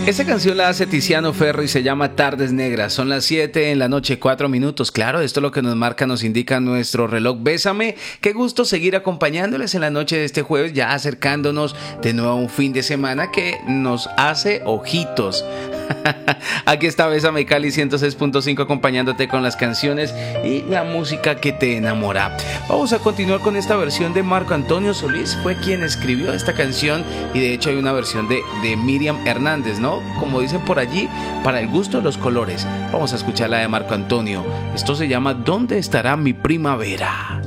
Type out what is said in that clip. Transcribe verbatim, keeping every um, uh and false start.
Esta canción la hace Tiziano Ferro y se llama Tardes Negras. Son las siete en la noche, cuatro minutos. Claro, esto es lo que nos marca, nos indica nuestro reloj. Bésame. Qué gusto seguir acompañándoles en la noche de este jueves, ya acercándonos de nuevo a un fin de semana que nos hace ojitos. Aquí está Bésame Cali ciento seis punto cinco acompañándote con las canciones y la música que te enamora. Vamos a continuar con esta versión de Marco Antonio Solís. Fue quien escribió esta canción y de hecho hay una versión de, de Miriam Hernández, ¿no? Como dicen por allí, para el gusto de los colores. Vamos a escuchar la de Marco Antonio. Esto se llama ¿Dónde estará mi primavera?